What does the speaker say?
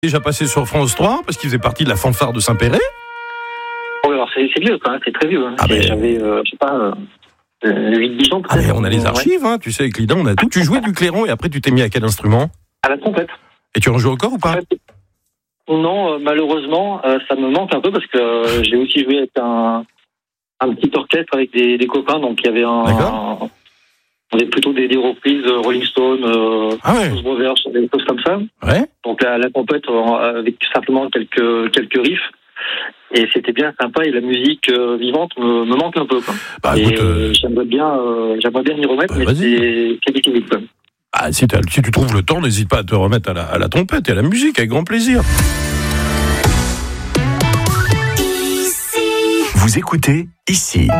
Déjà passé sur France 3 parce qu'il faisait partie de la fanfare de Saint-Péret. Oui, alors c'est vieux, quoi, c'est très vieux. Ah ben... J'avais, je sais pas, 8-10 ans peut-être. Ah mais on a les archives, hein, tu sais, avec Lida, on a tout. Tu jouais du clairon et après tu t'es mis à quel instrument? À la trompette. Et tu en joues encore ou pas? Non, malheureusement, ça me manque un peu parce que j'ai aussi joué avec un petit orchestre avec des copains, donc il y avait D'accord. On avait plutôt des reprises Rolling Stone, Blues Brothers, des choses comme ça. Ouais. Donc la trompette avec simplement quelques riffs. Et c'était bien sympa et la musique vivante me manque un peu, quoi. Bah, écoute, j'aimerais bien m'y remettre, mais c'est difficile, quoi. Ah, si tu trouves le temps, n'hésite pas à te remettre à la trompette et à la musique, avec grand plaisir. Vous écoutez ici.